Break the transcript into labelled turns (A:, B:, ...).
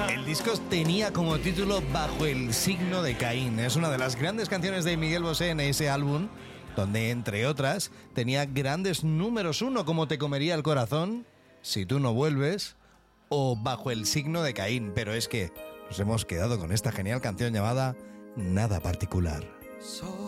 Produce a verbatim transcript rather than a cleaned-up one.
A: El disco tenía como título Bajo el signo de Caín. Es una de las grandes canciones de Miguel Bosé en ese álbum, donde, entre otras, tenía grandes números uno como Te comería el corazón, Si tú no vuelves o Bajo el signo de Caín. Pero es que nos hemos quedado con esta genial canción llamada Nada particular.